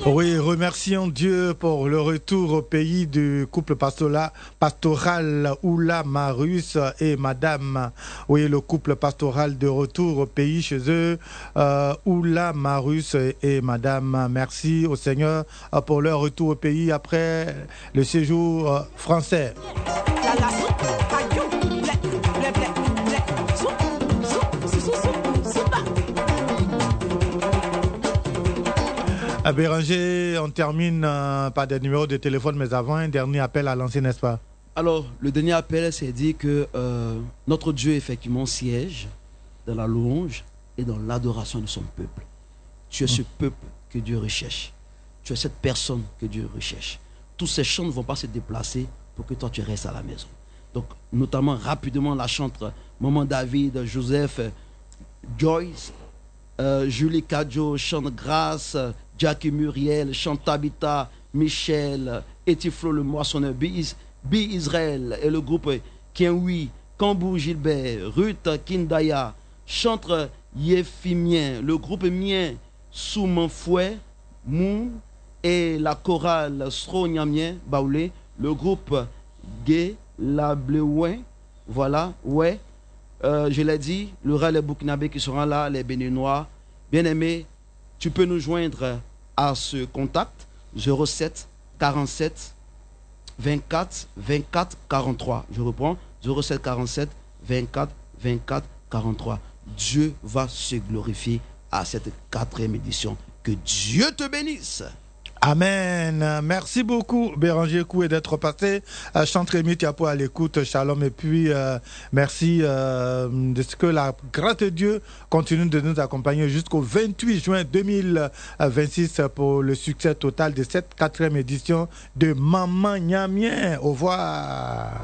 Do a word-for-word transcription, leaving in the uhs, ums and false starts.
Oui, remercions Dieu pour le retour au pays du couple pastoral, pastoral Oula Marus et Madame. Oui, le couple pastoral de retour au pays chez eux, euh, Oula Marus et Madame. Merci au Seigneur pour leur retour au pays après le séjour euh, français. À Béranger, on termine euh, par des numéros de téléphone, mais avant, un dernier appel à lancer, n'est-ce pas? Alors, le dernier appel, c'est dit que euh, notre Dieu, effectivement, siège dans la louange et dans l'adoration de son peuple. Tu es ce peuple que Dieu recherche. Tu es cette personne que Dieu recherche. Tous ces chants ne vont pas se déplacer pour que toi, tu restes à la maison. Donc, notamment, rapidement, la chante Maman David, Joseph, Joyce, euh, Julie Kadjo, chante Grâce, Jackie Muriel, chante Tabitha, Michel, Etiflo le moissonneur, Bi Israël et le groupe Kienwi, Kambou Gilbert, Ruth Kindaya, chantre Yefimien, le groupe Mien, Souman Fouet, Mou et la chorale Sronyamien, Baoulé, le groupe Gay, La Bleuouin, voilà, ouais, euh, je l'ai dit, le ras les Burkinabés qui seront là, les Béninois, bien aimés, tu peux nous joindre à ce contact zéro sept quarante-sept vingt-quatre vingt-quatre quarante-trois. Je reprends zéro sept quarante-sept vingt-quatre vingt-quatre quarante-trois. Dieu va se glorifier à cette quatrième édition. Que Dieu te bénisse. Amen. Merci beaucoup, Béranger Koué, d'être passé. Euh, Chantrémy Tiapo à l'écoute, shalom. Et puis, euh, merci euh, de ce que la grâce de Dieu continue de nous accompagner jusqu'au vingt-huit juin deux mille vingt-six pour le succès total de cette quatrième édition de Maman Niamien. Au revoir.